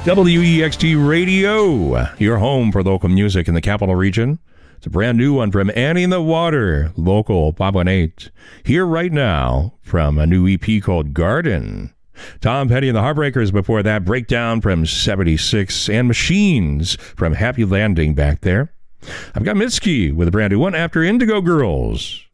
WEXT Radio, your home for local music in the capital region. It's a brand new one from Annie in the Water, local 518. Here right now from a new EP called Garden. Tom Petty and the Heartbreakers before that, Breakdown from 76, and Machines from Happy Landing back there. I've got Mitski with a brand new one after Indigo Girls.